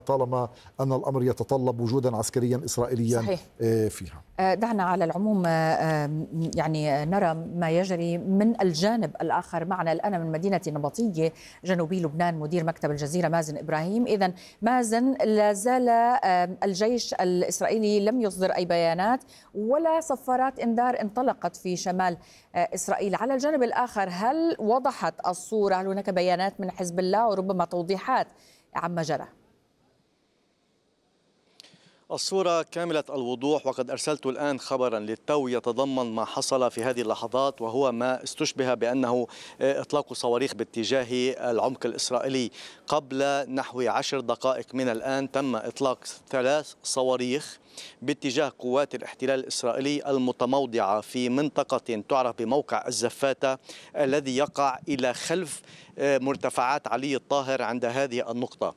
طالما أن الأمر يتطلب وجودا عسكريا إسرائيليا صحيح. فيها. دعنا على العموم يعني نرى ما يجري من الجانب الآخر. معنا الآن من مدينة نبطية جنوبي لبنان مدير مكتب الجزيرة مازن إبراهيم. إذن مازن، لا زال الجيش الإسرائيلي لم يصدر أي بيانات ولا صفارات إنذار انطلقت في شمال إسرائيل. على الجانب الآخر، هل وضحت الصورة؟ هل هناك بيانات من حزب الله وربما توضيحات عما جرى؟ الصورة كاملة الوضوح، وقد أرسلت الآن خبرا للتو يتضمن ما حصل في هذه اللحظات، وهو ما استشبه بأنه إطلاق صواريخ باتجاه العمق الإسرائيلي. قبل نحو 10 دقائق من الآن تم إطلاق 3 صواريخ باتجاه قوات الاحتلال الإسرائيلي المتموضعة في منطقة تعرف بموقع الزفاتة الذي يقع إلى خلف مرتفعات علي الطاهر. عند هذه النقطة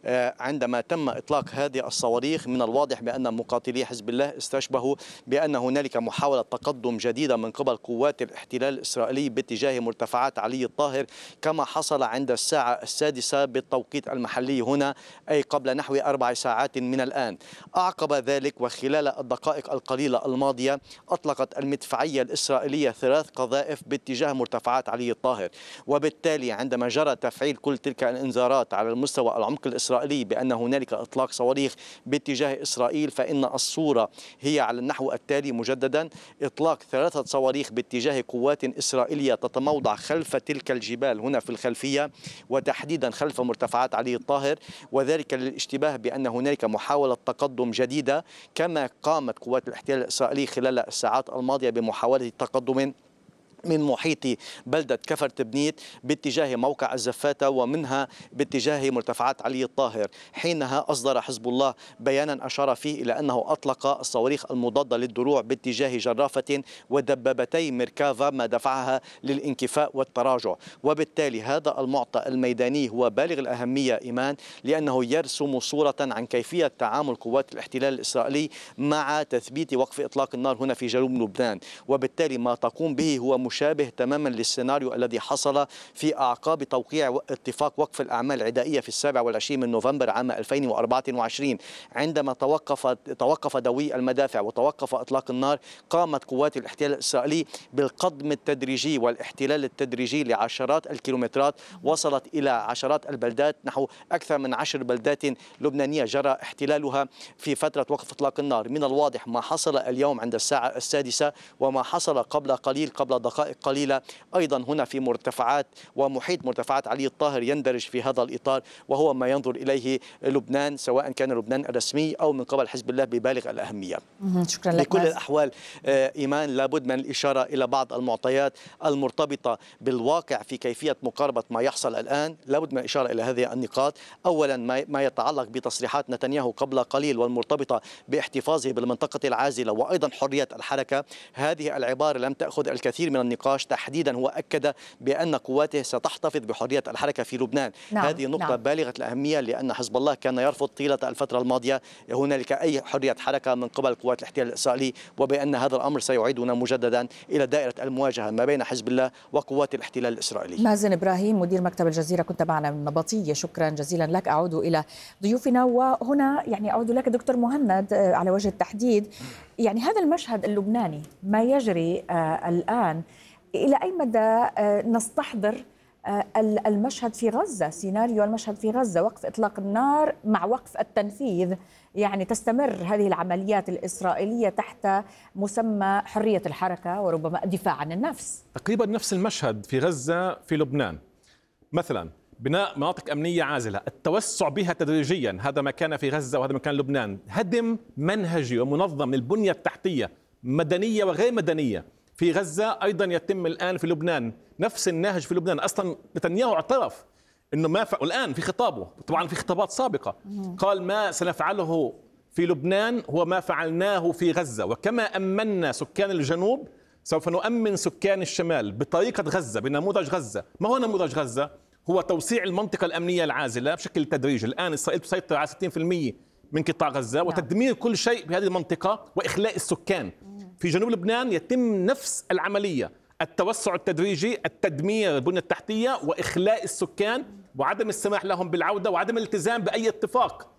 عندما تم إطلاق هذه الصواريخ، من الواضح بأن مقاتلي حزب الله استشبهوا بأن هنالك محاولة تقدم جديدة من قبل قوات الاحتلال الإسرائيلي باتجاه مرتفعات علي الطاهر، كما حصل عند الساعة 6 بالتوقيت المحلي هنا، أي قبل نحو 4 ساعات من الآن. أعقب ذلك وخلال الدقائق القليلة الماضية أطلقت المدفعية الإسرائيلية 3 قذائف باتجاه مرتفعات علي الطاهر، وبالتالي عندما جرى تفعيل كل تلك الإنذارات على المستوى العمق الإسرائيلي بأن هنالك إطلاق صواريخ باتجاه إسرائيل، فإن الصورة هي على النحو التالي مجددا: إطلاق 3 صواريخ باتجاه قوات إسرائيلية تتموضع خلف تلك الجبال هنا في الخلفية، وتحديدا خلف مرتفعات علي الطاهر، وذلك للاشتباه بأن هنالك محاولة تقدم جديدة، كما قامت قوات الاحتلال الإسرائيلي خلال الساعات الماضية بمحاولة تقدم من محيط بلدة كفر تبنيت باتجاه موقع الزفاتة ومنها باتجاه مرتفعات علي الطاهر. حينها أصدر حزب الله بيانا أشار فيه إلى أنه أطلق الصواريخ المضادة للدروع باتجاه جرافة ودبابتي ميركافا، ما دفعها للانكفاء والتراجع. وبالتالي هذا المعطى الميداني هو بالغ الأهمية إيمان، لأنه يرسم صورة عن كيفية تعامل قوات الاحتلال الإسرائيلي مع تثبيت وقف إطلاق النار هنا في جنوب لبنان. وبالتالي ما تقوم به هو مشابه تماما للسيناريو الذي حصل في أعقاب توقيع اتفاق وقف الأعمال العدائية في 27 من نوفمبر عام 2024. عندما توقف دوي المدافع وتوقف إطلاق النار، قامت قوات الاحتلال الإسرائيلي بالقضم التدريجي والاحتلال التدريجي لعشرات الكيلومترات، وصلت إلى عشرات البلدات، نحو أكثر من 10 بلدات لبنانية جرى احتلالها في فترة وقف إطلاق النار. من الواضح ما حصل اليوم عند الساعة 6 وما حصل قبل دقائق قليلة أيضا هنا في مرتفعات ومحيط مرتفعات علي الطاهر يندرج في هذا الإطار، وهو ما ينظر إليه لبنان، سواء كان لبنان الرسمي أو من قبل حزب الله، ببالغ الأهمية. شكرا لك. بكل الأحوال إيمان، لابد من الإشارة إلى بعض المعطيات المرتبطة بالواقع في كيفية مقاربة ما يحصل الآن. لابد من الإشارة إلى هذه النقاط. أولا ما يتعلق بتصريحات نتنياهو قبل قليل والمرتبطة باحتفاظه بالمنطقة العازلة وأيضا حرية الحركة. هذه العبارة لم تأخذ الكثير من النقاش. تحديدا هو أكد بأن قواته ستحتفظ بحرية الحركة في لبنان. هذه نقطة بالغة الأهمية، لأن حزب الله كان يرفض طيلة الفترة الماضية هنالك أي حرية حركة من قبل قوات الاحتلال الإسرائيلي، وبأن هذا الأمر سيعيدنا مجددا إلى دائرة المواجهة ما بين حزب الله وقوات الاحتلال الإسرائيلي. مازن إبراهيم مدير مكتب الجزيرة، كنت معنا من نبطية، شكرا جزيلا لك. أعود إلى ضيوفنا، وهنا يعني أعود لك دكتور مهند على وجه التحديد. يعني هذا المشهد اللبناني ما يجري الآن، إلى أي مدى نستحضر المشهد في غزة، سيناريو المشهد في غزة، وقف إطلاق النار مع وقف التنفيذ، يعني تستمر هذه العمليات الإسرائيلية تحت مسمى حرية الحركة وربما الدفاع عن النفس. تقريبا نفس المشهد في غزة في لبنان، مثلا بناء مناطق أمنية عازلة، التوسع بها تدريجيا، هذا ما كان في غزة وهذا ما كان لبنان، هدم منهجي ومنظم للبنية التحتية مدنية وغير مدنية. في غزة أيضا يتم الآن في لبنان نفس النهج. في لبنان أصلا نتنياهو اعترف أنه ما فعل الآن في خطابه، طبعا في خطابات سابقة قال ما سنفعله في لبنان هو ما فعلناه في غزة، وكما أمنا سكان الجنوب سوف نؤمن سكان الشمال بطريقة غزة، بنموذج غزة. ما هو نموذج غزة؟ هو توسيع المنطقة الأمنية العازلة بشكل تدريجي. الآن إسرائيل تسيطر على 60% من قطاع غزة وتدمير كل شيء في هذه المنطقة وإخلاء السكان. في جنوب لبنان يتم نفس العملية، التوسع التدريجي، التدمير البنية التحتية وإخلاء السكان وعدم السماح لهم بالعودة وعدم الالتزام بأي اتفاق